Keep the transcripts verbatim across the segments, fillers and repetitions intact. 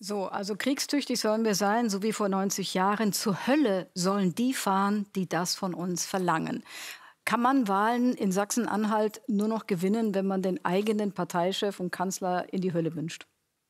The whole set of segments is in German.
So, also kriegstüchtig sollen wir sein, so wie vor neunzig Jahren. Zur Hölle sollen die fahren, die das von uns verlangen. Kann man Wahlen in Sachsen-Anhalt nur noch gewinnen, wenn man den eigenen Parteichef und Kanzler in die Hölle wünscht?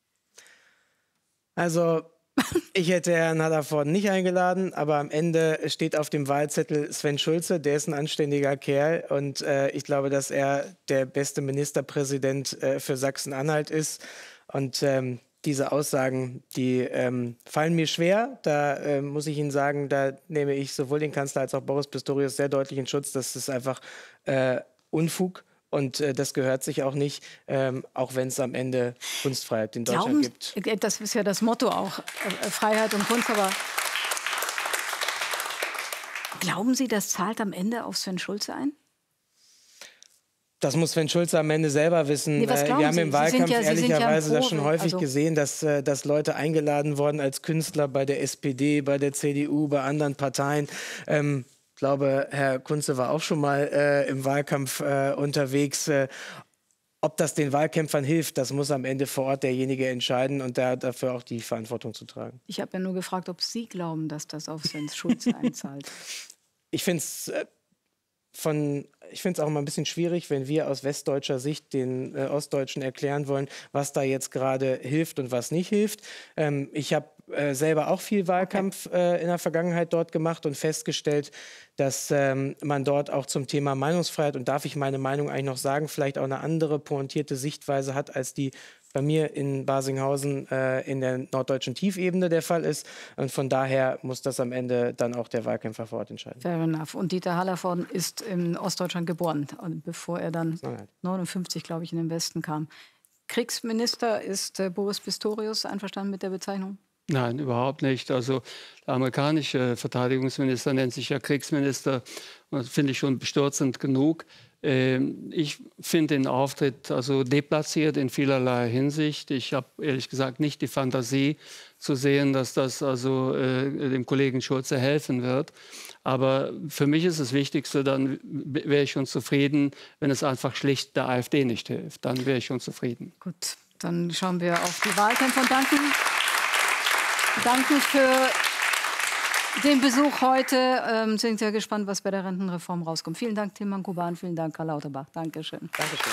Also, ich hätte Herrn Hallervorden nicht eingeladen, aber am Ende steht auf dem Wahlzettel Sven Schulze. Der ist ein anständiger Kerl und äh, ich glaube, dass er der beste Ministerpräsident äh, für Sachsen-Anhalt ist. Und ähm, diese Aussagen, die ähm, fallen mir schwer. Da äh, muss ich Ihnen sagen, da nehme ich sowohl den Kanzler als auch Boris Pistorius sehr deutlich in Schutz. Das ist einfach äh, Unfug. Und äh, das gehört sich auch nicht, ähm, auch wenn es am Ende Kunstfreiheit in Deutschland Glauben, gibt. Das ist ja das Motto auch, äh, Freiheit und Kunst. Aber glauben Sie, das zahlt am Ende auf Sven Schulze ein? Das muss Sven Schulze am Ende selber wissen. Nee, was Wir haben Sie? im Sie Wahlkampf ja, ehrlicherweise ja das schon häufig also gesehen, dass, äh, dass Leute eingeladen wurden als Künstler bei der S P D, bei der C D U, bei anderen Parteien. Ähm, ich glaube, Herr Kunze war auch schon mal äh, im Wahlkampf äh, unterwegs. Äh, ob das den Wahlkämpfern hilft, das muss am Ende vor Ort derjenige entscheiden und der hat dafür auch die Verantwortung zu tragen. Ich habe ja nur gefragt, ob Sie glauben, dass das auf Sven Schulze einzahlt. Ich finde es äh, von... Ich finde es auch immer ein bisschen schwierig, wenn wir aus westdeutscher Sicht den äh, Ostdeutschen erklären wollen, was da jetzt gerade hilft und was nicht hilft. Ähm, ich habe äh, selber auch viel Wahlkampf äh, in der Vergangenheit dort gemacht und festgestellt, dass ähm, man dort auch zum Thema Meinungsfreiheit, und darf ich meine Meinung eigentlich noch sagen, vielleicht auch eine andere pointierte Sichtweise hat, als die bei mir in Barsinghausen äh, in der norddeutschen Tiefebene der Fall ist. Und von daher muss das am Ende dann auch der Wahlkämpfer vor Ort entscheiden. Fair enough. Und Dieter Hallervorden ist in Ostdeutschland geboren, bevor er dann neunundfünfzig, glaube ich, in den Westen kam. Kriegsminister, ist äh, Boris Pistorius einverstanden mit der Bezeichnung? Nein, überhaupt nicht. Also der amerikanische Verteidigungsminister nennt sich ja Kriegsminister. Das finde ich schon bestürzend genug. Ich finde den Auftritt also deplatziert in vielerlei Hinsicht. Ich habe ehrlich gesagt nicht die Fantasie zu sehen, dass das also äh, dem Kollegen Schulze helfen wird. Aber für mich ist das Wichtigste, dann wäre ich schon zufrieden, wenn es einfach schlicht der AfD nicht hilft. Dann wäre ich schon zufrieden. Gut, dann schauen wir auf die Wahlkämpfe und danken, danken für den Besuch heute. Ähm, sind sehr gespannt, was bei der Rentenreform rauskommt. Vielen Dank, Tilman Kuban. Vielen Dank, Karl Lauterbach. Dankeschön. Dankeschön.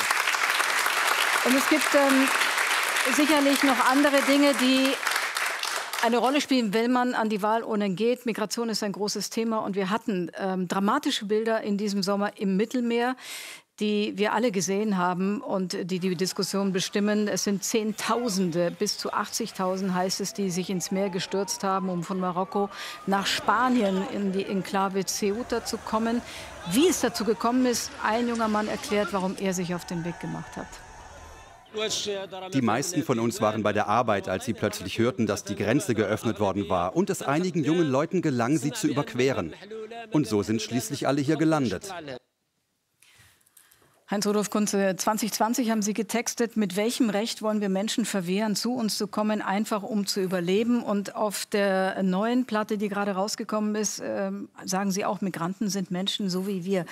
Und es gibt ähm, sicherlich noch andere Dinge, die eine Rolle spielen, wenn man an die Wahlurnen geht. Migration ist ein großes Thema. Und wir hatten ähm, dramatische Bilder in diesem Sommer im Mittelmeer, die wir alle gesehen haben und die die Diskussion bestimmen. Es sind Zehntausende, bis zu achtzigtausend heißt es, die sich ins Meer gestürzt haben, um von Marokko nach Spanien in die Enklave Ceuta zu kommen. Wie es dazu gekommen ist, ein junger Mann erklärt, warum er sich auf den Weg gemacht hat. Die meisten von uns waren bei der Arbeit, als sie plötzlich hörten, dass die Grenze geöffnet worden war und es einigen jungen Leuten gelang, sie zu überqueren. Und so sind schließlich alle hier gelandet. Heinz-Rudolf Kunze, zwanzig zwanzig haben Sie getextet, mit welchem Recht wollen wir Menschen verwehren, zu uns zu kommen, einfach um zu überleben? Und auf der neuen Platte, die gerade rausgekommen ist, äh, sagen Sie auch, Migranten sind Menschen, so wie wir.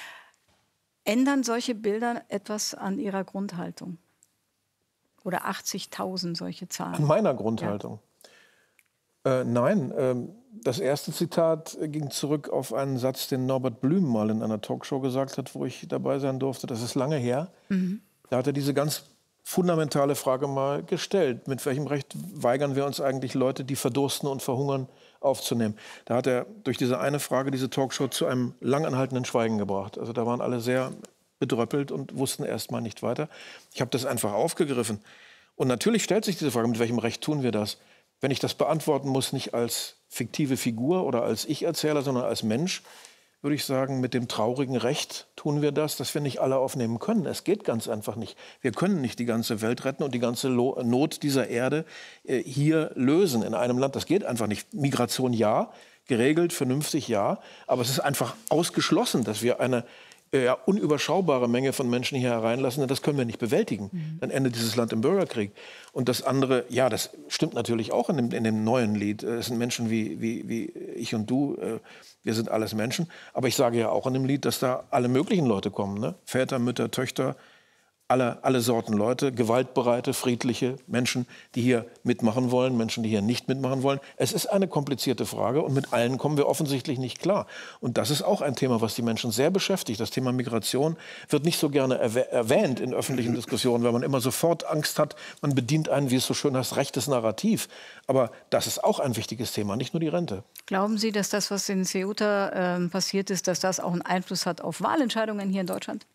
Ändern solche Bilder etwas an Ihrer Grundhaltung? Oder achtzigtausend solche Zahlen? An meiner Grundhaltung? Ja. Äh, nein, äh, das erste Zitat ging zurück auf einen Satz, den Norbert Blüm mal in einer Talkshow gesagt hat, wo ich dabei sein durfte. Das ist lange her. Mhm. Da hat er diese ganz fundamentale Frage mal gestellt. Mit welchem Recht weigern wir uns eigentlich, Leute, die verdursten und verhungern, aufzunehmen? Da hat er durch diese eine Frage diese Talkshow zu einem langanhaltenden Schweigen gebracht. Also da waren alle sehr bedröppelt und wussten erst mal nicht weiter. Ich habe das einfach aufgegriffen. Und natürlich stellt sich diese Frage, mit welchem Recht tun wir das? Wenn ich das beantworten muss, nicht als fiktive Figur oder als Ich-Erzähler, sondern als Mensch, würde ich sagen, mit dem traurigen Recht tun wir das, dass wir nicht alle aufnehmen können. Es geht ganz einfach nicht. Wir können nicht die ganze Welt retten und die ganze Lo- Not dieser Erde äh, hier lösen in einem Land. Das geht einfach nicht. Migration ja, geregelt, vernünftig ja, aber es ist einfach ausgeschlossen, dass wir eine ja, unüberschaubare Menge von Menschen hier hereinlassen, denn das können wir nicht bewältigen. Mhm. Dann endet dieses Land im Bürgerkrieg. Und das andere, ja, das stimmt natürlich auch in dem, in dem neuen Lied. Es sind Menschen wie, wie, wie ich und du, wir sind alles Menschen. Aber ich sage ja auch in dem Lied, dass da alle möglichen Leute kommen, ne? Väter, Mütter, Töchter, alle, alle Sorten Leute, gewaltbereite, friedliche Menschen, die hier mitmachen wollen, Menschen, die hier nicht mitmachen wollen. Es ist eine komplizierte Frage und mit allen kommen wir offensichtlich nicht klar. Und das ist auch ein Thema, was die Menschen sehr beschäftigt. Das Thema Migration wird nicht so gerne erwäh- erwähnt in öffentlichen Diskussionen, weil man immer sofort Angst hat, man bedient ein, wie es so schön heißt, rechtes Narrativ. Aber das ist auch ein wichtiges Thema, nicht nur die Rente. Glauben Sie, dass das, was in Ceuta äh, passiert ist, dass das auch einen Einfluss hat auf Wahlentscheidungen hier in Deutschland?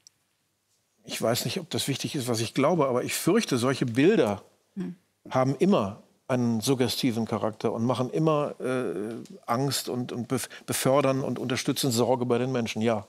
Ich weiß nicht, ob das wichtig ist, was ich glaube, aber ich fürchte, solche Bilder hm. haben immer einen suggestiven Charakter und machen immer äh, Angst und, und befördern und unterstützen Sorge bei den Menschen, ja.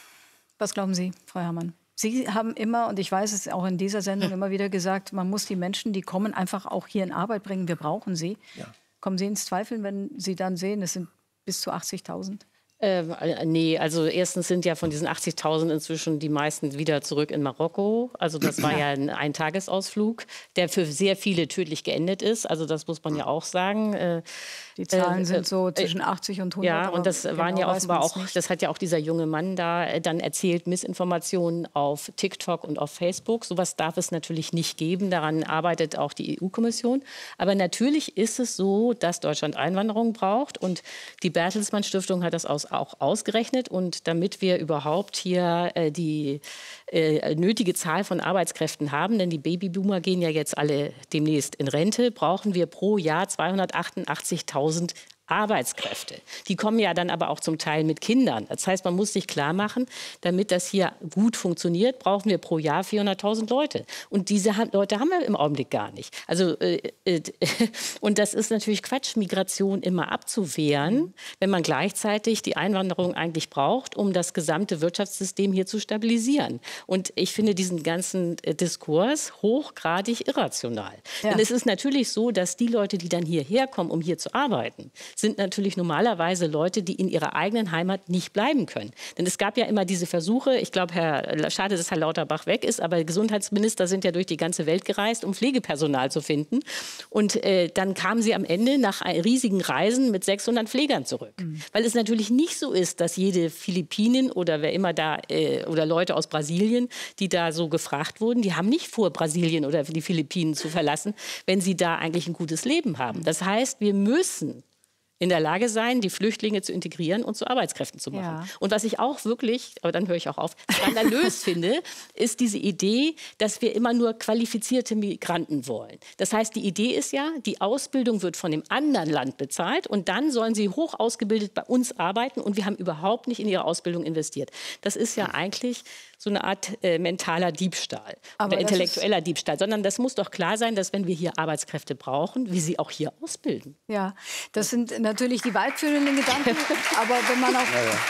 Was glauben Sie, Frau Herrmann? Sie haben immer, und ich weiß es auch in dieser Sendung immer wieder gesagt, man muss die Menschen, die kommen, einfach auch hier in Arbeit bringen. Wir brauchen sie. Ja. Kommen Sie ins Zweifeln, wenn Sie dann sehen, es sind bis zu achtzigtausend? Ähm, nee, also erstens sind ja von diesen achtzigtausend inzwischen die meisten wieder zurück in Marokko. Also das war ja ein Eintagesausflug, der für sehr viele tödlich geendet ist. Also das muss man ja auch sagen. Äh, die Zahlen äh, sind so zwischen achtzig und hundert. Ja, und das waren genau ja offenbar auch, nicht. das hat ja auch dieser junge Mann da dann erzählt, Missinformationen auf TikTok und auf Facebook. Sowas darf es natürlich nicht geben. Daran arbeitet auch die E U-Kommission. Aber natürlich ist es so, dass Deutschland Einwanderung braucht. Und die Bertelsmann Stiftung hat das aus auch ausgerechnet. Und damit wir überhaupt hier äh, die äh, nötige Zahl von Arbeitskräften haben, denn die Babyboomer gehen ja jetzt alle demnächst in Rente, brauchen wir pro Jahr zweihundertachtundachtzigtausend Arbeitskräfte. Die kommen ja dann aber auch zum Teil mit Kindern. Das heißt, man muss sich klar machen, damit das hier gut funktioniert, brauchen wir pro Jahr vierhunderttausend Leute. Und diese Leute haben wir im Augenblick gar nicht. Also, äh, äh, und das ist natürlich Quatsch, Migration immer abzuwehren, wenn man gleichzeitig die Einwanderung eigentlich braucht, um das gesamte Wirtschaftssystem hier zu stabilisieren. Und ich finde diesen ganzen äh, Diskurs hochgradig irrational. Ja. Denn es ist natürlich so, dass die Leute, die dann hierher kommen, um hier zu arbeiten, sind natürlich normalerweise Leute, die in ihrer eigenen Heimat nicht bleiben können. Denn es gab ja immer diese Versuche, ich glaube, Herr, schade, dass Herr Lauterbach weg ist, aber Gesundheitsminister sind ja durch die ganze Welt gereist, um Pflegepersonal zu finden. Und äh, dann kamen sie am Ende nach riesigen Reisen mit sechshundert Pflegern zurück. Mhm. Weil es natürlich nicht so ist, dass jede Philippinin oder wer immer da, äh, oder Leute aus Brasilien, die da so gefragt wurden, die haben nicht vor, Brasilien oder die Philippinen zu verlassen, wenn sie da eigentlich ein gutes Leben haben. Das heißt, wir müssen in der Lage sein, die Flüchtlinge zu integrieren und zu Arbeitskräften zu machen. Ja. Und was ich auch wirklich, aber dann höre ich auch auf, skandalös finde, ist diese Idee, dass wir immer nur qualifizierte Migranten wollen. Das heißt, die Idee ist ja, die Ausbildung wird von dem anderen Land bezahlt und dann sollen sie hoch ausgebildet bei uns arbeiten und wir haben überhaupt nicht in ihre Ausbildung investiert. Das ist ja eigentlich so eine Art äh, mentaler Diebstahl aber oder intellektueller Diebstahl, sondern das muss doch klar sein, dass wenn wir hier Arbeitskräfte brauchen, wir sie auch hier ausbilden. Ja, das sind natürlich die weitführenden Gedanken, aber wenn man auch, ja, ja.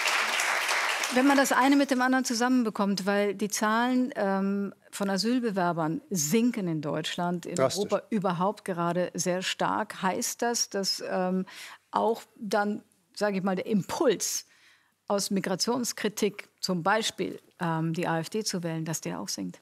wenn man das eine mit dem anderen zusammenbekommt, weil die Zahlen ähm, von Asylbewerbern sinken in Deutschland, in Drastisch. Europa überhaupt gerade sehr stark, heißt das, dass ähm, auch dann, sage ich mal, der Impuls aus Migrationskritik, zum Beispiel ähm, die AfD zu wählen, dass der auch sinkt?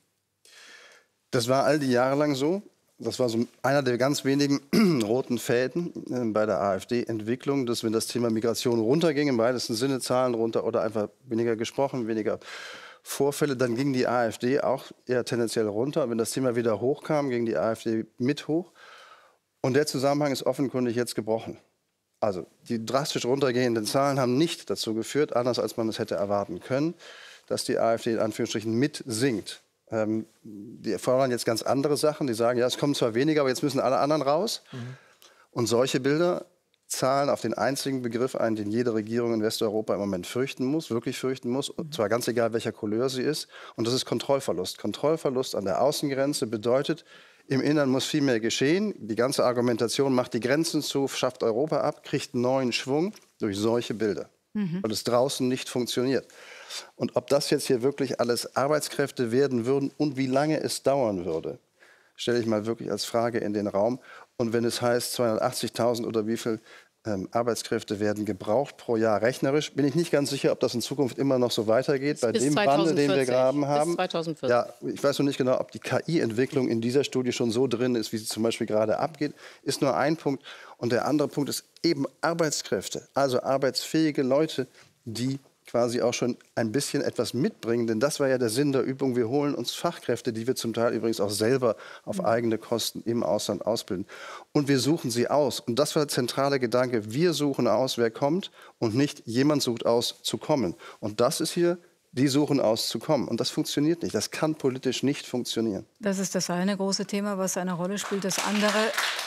Das war all die Jahre lang so. Das war so einer der ganz wenigen roten Fäden äh, bei der AfD-Entwicklung, dass wenn das Thema Migration runterging, im weitesten Sinne Zahlen runter oder einfach weniger gesprochen, weniger Vorfälle, dann ging die AfD auch eher tendenziell runter. Und wenn das Thema wieder hochkam, ging die AfD mit hoch. Und der Zusammenhang ist offenkundig jetzt gebrochen. Also die drastisch runtergehenden Zahlen haben nicht dazu geführt, anders als man es hätte erwarten können, dass die AfD in Anführungsstrichen mitsinkt. Ähm, die fordern jetzt ganz andere Sachen. Die sagen, ja, es kommen zwar weniger, aber jetzt müssen alle anderen raus. Mhm. Und solche Bilder zahlen auf den einzigen Begriff ein, den jede Regierung in Westeuropa im Moment fürchten muss, wirklich fürchten muss, und zwar ganz egal, welcher Couleur sie ist. Und das ist Kontrollverlust. Kontrollverlust an der Außengrenze bedeutet, im Innern muss viel mehr geschehen. Die ganze Argumentation macht die Grenzen zu, schafft Europa ab, kriegt neuen Schwung durch solche Bilder, mhm. weil es draußen nicht funktioniert. Und ob das jetzt hier wirklich alles Arbeitskräfte werden würden und wie lange es dauern würde, stelle ich mal wirklich als Frage in den Raum. Und wenn es heißt, zweihundertachtzigtausend oder wie viel ähm, Arbeitskräfte werden gebraucht pro Jahr rechnerisch, bin ich nicht ganz sicher, ob das in Zukunft immer noch so weitergeht, bei dem Wandel, den wir graben haben. Bis zweitausendvierzig. Ja, ich weiß noch nicht genau, ob die K I-Entwicklung in dieser Studie schon so drin ist, wie sie zum Beispiel gerade abgeht. Ist nur ein Punkt. Und der andere Punkt ist eben Arbeitskräfte, also arbeitsfähige Leute, die quasi auch schon ein bisschen etwas mitbringen. Denn das war ja der Sinn der Übung. Wir holen uns Fachkräfte, die wir zum Teil übrigens auch selber auf eigene Kosten im Ausland ausbilden. Und wir suchen sie aus. Und das war der zentrale Gedanke. Wir suchen aus, wer kommt und nicht jemand sucht aus, zu kommen. Und das ist hier, die suchen aus, zu kommen. Und das funktioniert nicht. Das kann politisch nicht funktionieren. Das ist das eine große Thema, was eine Rolle spielt. Das andere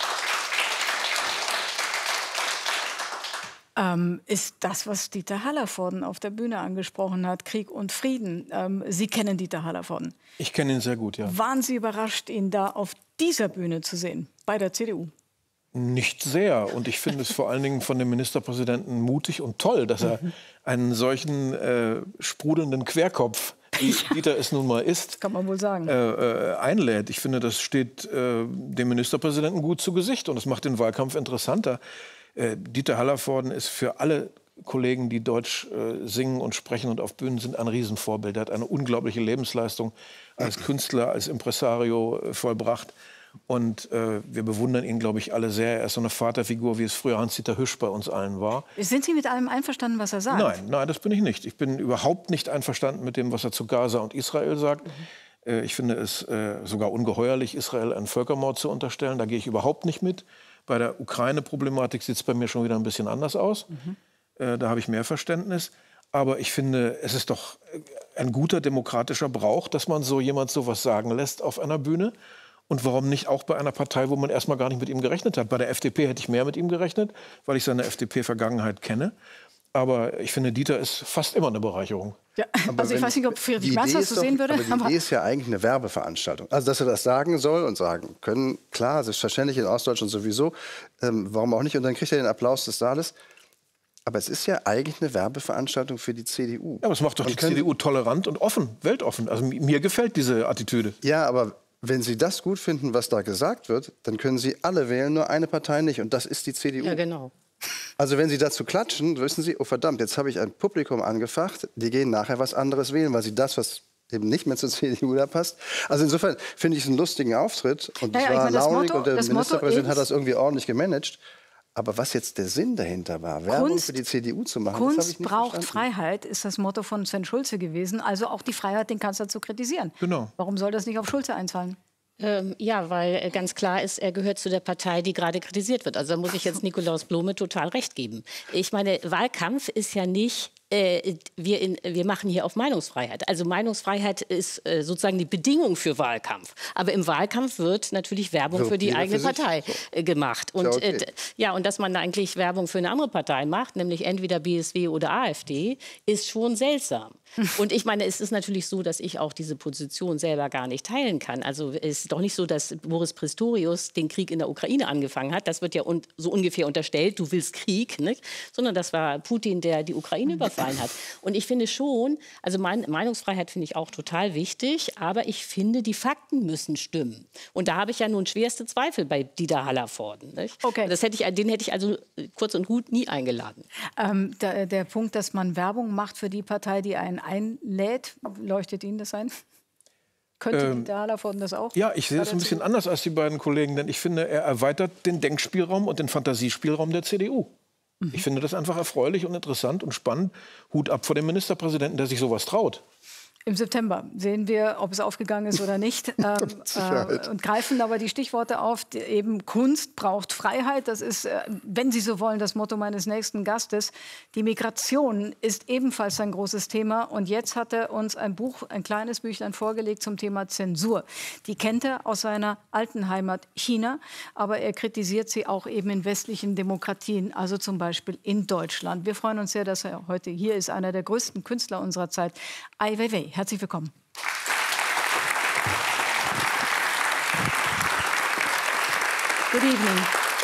ähm, ist das, was Dieter Hallervorden auf der Bühne angesprochen hat, Krieg und Frieden. Ähm, Sie kennen Dieter Hallervorden. Ich kenne ihn sehr gut, ja. Waren Sie überrascht, ihn da auf dieser Bühne zu sehen, bei der C D U? Nicht sehr. Und ich finde es vor allen Dingen von dem Ministerpräsidenten mutig und toll, dass er einen solchen äh, sprudelnden Querkopf, wie Dieter es nun mal ist, kann man wohl sagen, äh, äh, einlädt. Ich finde, das steht äh, dem Ministerpräsidenten gut zu Gesicht und das macht den Wahlkampf interessanter. Äh, Dieter Hallervorden ist für alle Kollegen, die Deutsch äh, singen und sprechen und auf Bühnen sind, ein Riesenvorbild. Er hat eine unglaubliche Lebensleistung als Künstler, als Impresario äh, vollbracht. Und äh, wir bewundern ihn, glaube ich, alle sehr. Er ist so eine Vaterfigur, wie es früher Hans-Dieter Hüsch bei uns allen war. Sind Sie mit allem einverstanden, was er sagt? Nein, nein, das bin ich nicht. Ich bin überhaupt nicht einverstanden mit dem, was er zu Gaza und Israel sagt. Mhm. Äh, ich finde es äh, sogar ungeheuerlich, Israel einen Völkermord zu unterstellen. Da gehe ich überhaupt nicht mit. Bei der Ukraine-Problematik sieht es bei mir schon wieder ein bisschen anders aus. Mhm. Äh, da habe ich mehr Verständnis. Aber ich finde, es ist doch ein guter demokratischer Brauch, dass man so jemand sowas sagen lässt auf einer Bühne. Und warum nicht auch bei einer Partei, wo man erstmal gar nicht mit ihm gerechnet hat? Bei der F D P hätte ich mehr mit ihm gerechnet, weil ich seine F D P-Vergangenheit kenne. Aber ich finde, Dieter ist fast immer eine Bereicherung. Ja, also ich weiß nicht, ob Friedrich Merz das so doch, sehen würde. Aber die aber Idee ist ja eigentlich eine Werbeveranstaltung. Also, dass er das sagen soll und sagen können, klar, selbstverständlich in Ostdeutschland sowieso, ähm, warum auch nicht? Und dann kriegt er den Applaus des Saales. Aber es ist ja eigentlich eine Werbeveranstaltung für die C D U. Ja, aber es macht doch und die C D U tolerant und offen, weltoffen. Also mir gefällt diese Attitüde. Ja, aber wenn Sie das gut finden, was da gesagt wird, dann können Sie alle wählen, nur eine Partei nicht. Und das ist die C D U. Ja, genau. Also wenn Sie dazu klatschen, wissen Sie, oh verdammt, jetzt habe ich ein Publikum angefacht, die gehen nachher was anderes wählen, weil sie das, was eben nicht mehr zur C D U da passt. Also insofern finde ich es einen lustigen Auftritt. Und es ja, ja, war launig Motto, und der Ministerpräsident ist, hat das irgendwie ordentlich gemanagt. Aber was jetzt der Sinn dahinter war, Werbung Kunst, für die C D U zu machen, Kunst das habe ich nicht braucht verstanden. Freiheit, ist das Motto von Sven Schulze gewesen. Also auch die Freiheit, den Kanzler zu kritisieren. Genau. Warum soll das nicht auf Schulze einzahlen? Ähm, ja, weil ganz klar ist, er gehört zu der Partei, die gerade kritisiert wird. Also da muss ich jetzt Nikolaus Blome total recht geben. Ich meine, Wahlkampf ist ja nicht, äh, wir, in, wir machen hier auf Meinungsfreiheit. Also Meinungsfreiheit ist äh, sozusagen die Bedingung für Wahlkampf. Aber im Wahlkampf wird natürlich Werbung Wirkt für die jeder eigene für sich. Partei äh, gemacht. Und Ja, okay. äh, ja, und dass man da eigentlich Werbung für eine andere Partei macht, nämlich entweder B S W oder A f D, ist schon seltsam. Und ich meine, es ist natürlich so, dass ich auch diese Position selber gar nicht teilen kann. Also es ist doch nicht so, dass Boris Pistorius den Krieg in der Ukraine angefangen hat. Das wird ja un so ungefähr unterstellt, du willst Krieg, nicht? Sondern das war Putin, der die Ukraine überfallen hat. Und ich finde schon, also mein, Meinungsfreiheit finde ich auch total wichtig, aber ich finde, die Fakten müssen stimmen. Und da habe ich ja nun schwerste Zweifel bei Dieter Hallervorden. Nicht? Okay. Das hätte ich, den hätte ich also kurz und gut nie eingeladen. Ähm, der, der Punkt, dass man Werbung macht für die Partei, die einen einlädt, leuchtet Ihnen das ein? Könnte Ähm, Dieter Hallervorden das auch? Ja, ich sehe es ein bisschen anders als die beiden Kollegen, denn ich finde, er erweitert den Denkspielraum und den Fantasiespielraum der C D U. Mhm. Ich finde das einfach erfreulich und interessant und spannend. Hut ab vor dem Ministerpräsidenten, der sich sowas traut. Im September sehen wir, ob es aufgegangen ist oder nicht. Ähm, äh, und greifen aber die Stichworte auf. Die, eben Kunst braucht Freiheit. Das ist, äh, wenn Sie so wollen, das Motto meines nächsten Gastes. Die Migration ist ebenfalls ein großes Thema. Und jetzt hat er uns ein Buch, ein kleines Büchlein vorgelegt zum Thema Zensur. Die kennt er aus seiner alten Heimat China. Aber er kritisiert sie auch eben in westlichen Demokratien, also zum Beispiel in Deutschland. Wir freuen uns sehr, dass er heute hier ist, einer der größten Künstler unserer Zeit. Ai Weiwei. Herzlich willkommen. Good evening.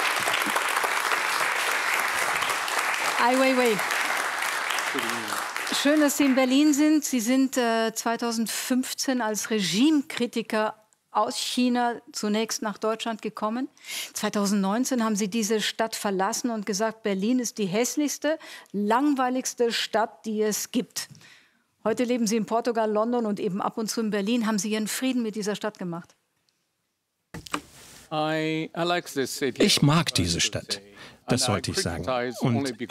Ai Weiwei. Schön, dass Sie in Berlin sind. Sie sind äh, zweitausendfünfzehn als Regimekritiker aus China zunächst nach Deutschland gekommen. zweitausendneunzehn haben Sie diese Stadt verlassen und gesagt, Berlin ist die hässlichste, langweiligste Stadt, die es gibt. Heute leben Sie in Portugal, London und eben ab und zu in Berlin. Haben Sie Ihren Frieden mit dieser Stadt gemacht? Ich mag diese Stadt. Das sollte ich sagen. Und